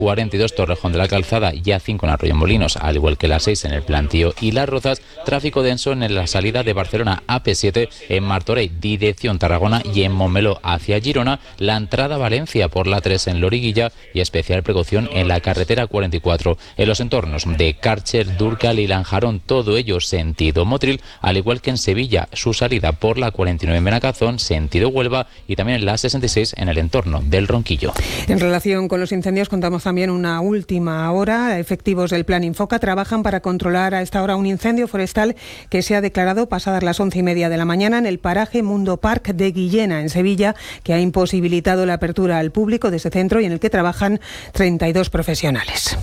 42 Torrejón de la Calzada y A5 en Arroyomolinos, al igual que la 6 en el Plantío y Las Rozas. Tráfico denso en la salida de Barcelona AP7 en Martorell, dirección Tarragona, y en Montmeló hacia Girona, la entrada a Valencia por la 3 en Loriguilla y especial precaución en la carretera 44. En los entornos de Càrcer, Dúrcal y Lanjarón, todo ello sentido Motril, al igual que en Sevilla, su salida por la 49 en Benacazón, sentido Huelva, y también en la 66 en el entorno del Ronquillo. En relación con los incendios, contamos también una última hora. Efectivos del Plan Infoca trabajan para controlar a esta hora un incendio forestal que se ha declarado pasadas las 11:30 de la mañana en el paraje Mundo Park de Guillena, en Sevilla, que ha imposibilitado la apertura al público de ese centro y en el que trabajan 32 profesionales.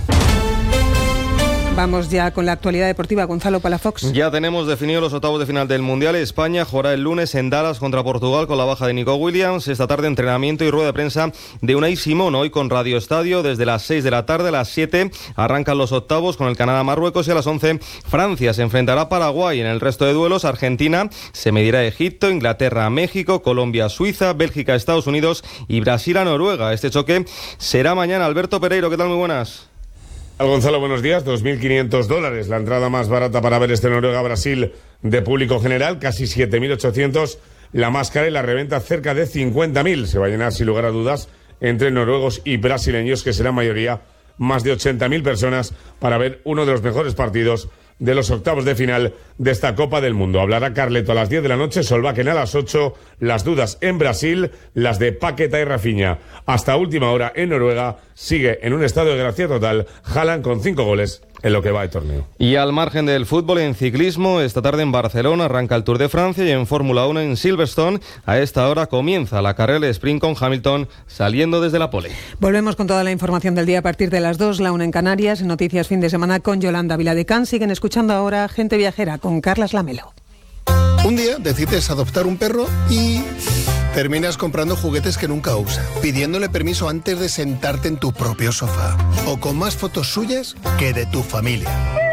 Vamos ya con la actualidad deportiva. Gonzalo Palafox. Ya tenemos definidos los octavos de final del Mundial. España jugará el lunes en Dallas contra Portugal con la baja de Nico Williams. Esta tarde entrenamiento y rueda de prensa de Unai Simón. Hoy con Radio Estadio desde las 6 de la tarde. A las 7 arrancan los octavos con el Canadá-Marruecos y a las 11 Francia se enfrentará a Paraguay. En el resto de duelos, Argentina se medirá a Egipto, Inglaterra a México, Colombia a Suiza, Bélgica a Estados Unidos y Brasil a Noruega. Este choque será mañana. Alberto Pereiro, ¿qué tal? Muy buenas. Gonzalo, buenos días. $2.500, la entrada más barata para ver este Noruega-Brasil de público general, casi 7.800. La más cara y la reventa cerca de 50.000. Se va a llenar sin lugar a dudas entre noruegos y brasileños, que serán mayoría más de 80.000 personas para ver uno de los mejores partidos de los octavos de final de esta Copa del Mundo. Hablará Carleto a las 10 de la noche, Solbakken a las 8, las dudas en Brasil, las de Paqueta y Rafinha. Hasta última hora en Noruega sigue en un estado de gracia total Haaland con 5 goles en lo que va de torneo. Y al margen del fútbol, en ciclismo, esta tarde en Barcelona arranca el Tour de Francia y en Fórmula 1 en Silverstone. A esta hora comienza la carrera de sprint con Hamilton saliendo desde la pole. Volvemos con toda la información del día a partir de las 2, la 1 en Canarias, Noticias Fin de Semana con Yolanda Viladecán. Siguen escuchando ahora Gente Viajera con Carlas Lamelo. Un día decides adoptar un perro y terminas comprando juguetes que nunca usa, pidiéndole permiso antes de sentarte en tu propio sofá, o con más fotos suyas que de tu familia.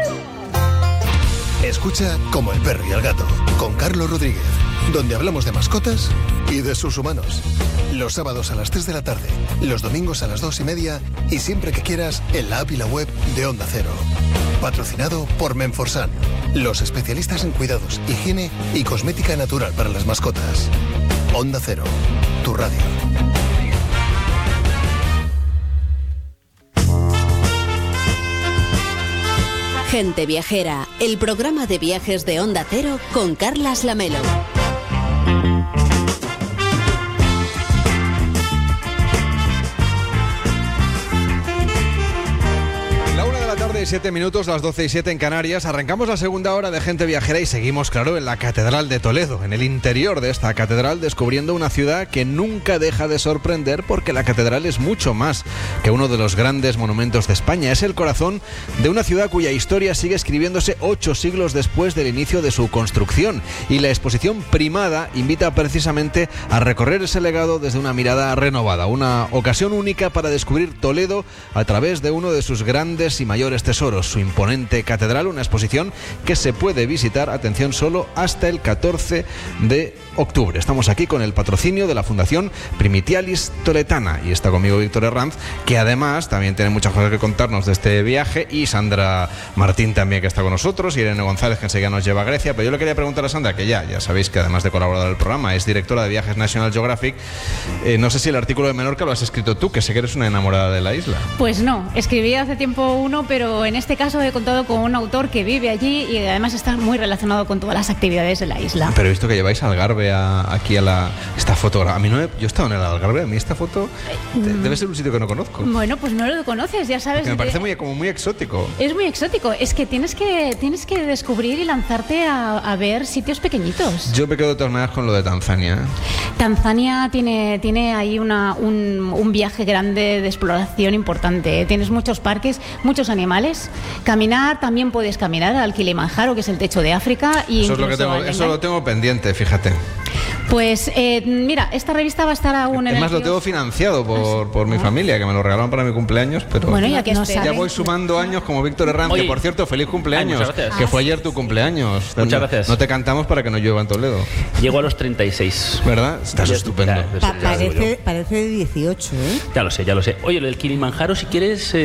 Escucha Como el perro y el gato, con Carlos Rodríguez, donde hablamos de mascotas y de sus humanos. Los sábados a las 3 de la tarde, los domingos a las 2:30 y siempre que quieras en la app y la web de Onda Cero. Patrocinado por Menforsan, los especialistas en cuidados, higiene y cosmética natural para las mascotas. Onda Cero, tu radio. Gente Viajera, el programa de viajes de Onda Cero con Carlas Lamelo. De 7 minutos, las 12:07 en Canarias. Arrancamos la segunda hora de Gente Viajera y seguimos, claro, en la Catedral de Toledo, en el interior de esta catedral, descubriendo una ciudad que nunca deja de sorprender, porque la catedral es mucho más que uno de los grandes monumentos de España. Es el corazón de una ciudad cuya historia sigue escribiéndose 8 siglos después del inicio de su construcción, y la exposición Primada invita precisamente a recorrer ese legado desde una mirada renovada, una ocasión única para descubrir Toledo a través de uno de sus grandes y mayores tesoros, su imponente catedral, una exposición que se puede visitar, atención, solo hasta el 14 de octubre. Estamos aquí con el patrocinio de la Fundación Primitialis Toletana y está conmigo Víctor Herranz, que además también tiene muchas cosas que contarnos de este viaje, y Sandra Martín también, que está con nosotros, y Irene González, que enseguida nos lleva a Grecia. Pero yo le quería preguntar a Sandra, que ya sabéis que además de colaborador del programa es directora de viajes National Geographic. No sé si el artículo de Menorca lo has escrito tú, que sé que eres una enamorada de la isla. Pues no, escribí hace tiempo uno, pero en este caso he contado con un autor que vive allí y además está muy relacionado con todas las actividades de la isla. Pero he visto que lleváis Algarve aquí a esta foto. A mí no yo he estado en el Algarve, a mí esta foto debe ser un sitio que no conozco. Bueno, pues no lo conoces, ya sabes. Porque me parece muy exótico. Es muy exótico, es que tienes que descubrir y lanzarte a ver sitios pequeñitos. Yo me quedo de todas maneras con lo de Tanzania. Tanzania tiene ahí un viaje grande de exploración importante. Tienes muchos parques, muchos animales. naturales. Caminar, también puedes caminar al Kilimanjaro, que es el techo de África. Y eso es lo que tengo, eso lo tengo pendiente, fíjate. Pues mira, esta revista va a estar aún en Además lo tengo financiado por mi familia, que me lo regalaron para mi cumpleaños, pero bueno, ya que ya voy sumando años como Víctor Herranz, que por cierto, feliz cumpleaños, que fue ayer tu cumpleaños. Muchas gracias. No te cantamos para que no llueva en Toledo. Llego a los 36. ¿Verdad? Estás estupendo. Parece de 18, ¿eh? Ya lo sé. Oye, lo del Kilimanjaro, si quieres...